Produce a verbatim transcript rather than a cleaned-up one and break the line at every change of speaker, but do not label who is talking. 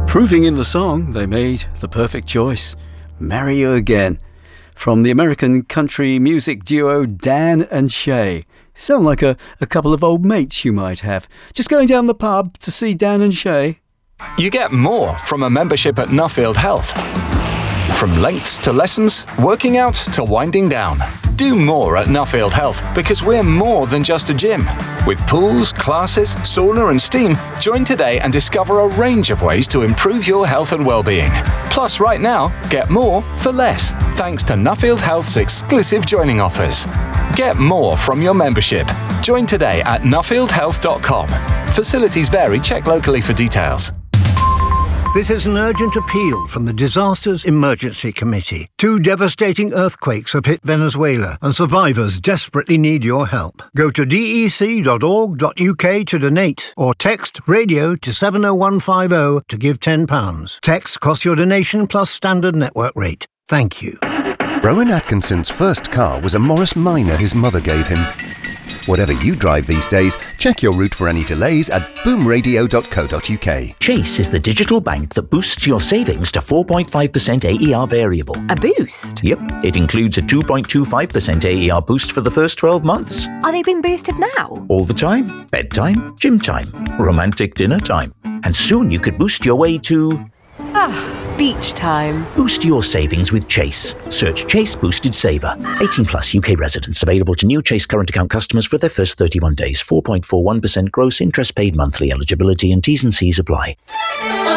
Proving in the song they made the perfect choice, Marry You Again, from the American country music duo Dan and Shay. Sound like a, a couple of old mates you might have. Just going down the pub to see Dan and Shay.
You get more from a membership at Nuffield Health. From lengths to lessons, working out to winding down. Do more at Nuffield Health because we're more than just a gym. With pools, classes, sauna and steam, join today and discover a range of ways to improve your health and well-being. Plus, right now, get more for less, thanks to Nuffield Health's exclusive joining offers. Get more from your membership. Join today at nuffield health dot com. Facilities vary. Check locally for details.
This is an urgent appeal from the Disasters Emergency Committee. Two devastating earthquakes have hit Venezuela, and survivors desperately need your help. Go to d e c dot org dot u k to donate, or text radio to seven oh one five oh to give ten pounds. Text costs your donation plus standard network rate. Thank you.
Rowan Atkinson's first car was a Morris Minor his mother gave him. Whatever you drive these days, check your route for any delays at boom radio dot co dot u k.
Chase is the digital bank that boosts your savings to four point five percent A E R variable.
A boost?
Yep. It includes a two point two five percent A E R boost for the first twelve months.
Are they being boosted now?
All the time. Bedtime, gym time, romantic dinner time. And soon you could boost your way to...
Ah, beach time.
Boost your savings with Chase. Search Chase Boosted Saver. eighteen plus U K residents. Available to new Chase current account customers for their first thirty-one days. four point four one percent gross interest paid monthly. Eligibility and T's and C's apply.